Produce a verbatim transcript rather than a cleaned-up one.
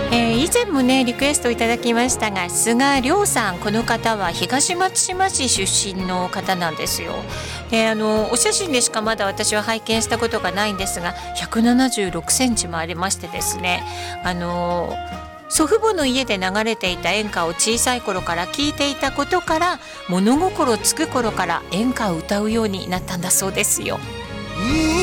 えー、以前もねリクエストいただきましたが、菅亮さん、この方は東松島市出身の方なんですよ。であのお写真でしかまだ私は拝見したことがないんですが、ひゃくななじゅうろくセンチもありましてですね、あの祖父母の家で流れていた演歌を小さい頃から聞いていたことから、物心つく頃から演歌を歌うようになったんだそうですよ。